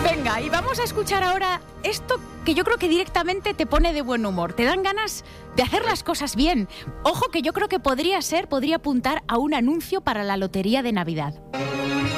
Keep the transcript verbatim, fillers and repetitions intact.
Venga, y vamos a escuchar ahora esto que yo creo que directamente te pone de buen humor. Te dan ganas de hacer las cosas bien. Ojo que yo creo que podría ser, podría apuntar a un anuncio para la lotería de Navidad.